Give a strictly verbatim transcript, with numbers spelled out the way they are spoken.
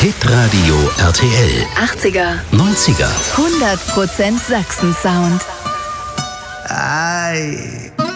Hitradio R T L. achtziger, neunziger. hundert Prozent Sachsen-Sound. Ei.